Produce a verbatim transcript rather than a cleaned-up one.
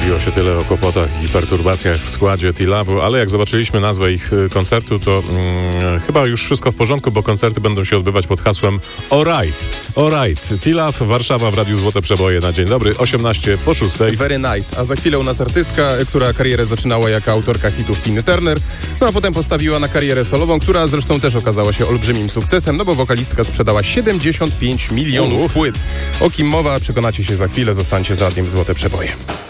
Mówiło się tyle o kłopotach i perturbacjach w składzie T-Labu, ale jak zobaczyliśmy nazwę ich koncertu, to mm, chyba już wszystko w porządku, bo koncerty będą się odbywać pod hasłem Alright, Alright. T-Lab, Warszawa w Radiu Złote Przeboje na dzień dobry, osiemnaście po szóstej. Very nice. A za chwilę u nas artystka, która karierę zaczynała jako autorka hitów Tiny Turner, no a potem postawiła na karierę solową, która zresztą też okazała się olbrzymim sukcesem, no bo wokalistka sprzedała siedemdziesiąt pięć milionów płyt. O kim mowa, przekonacie się za chwilę, zostańcie z Radiem Złote Przeboje.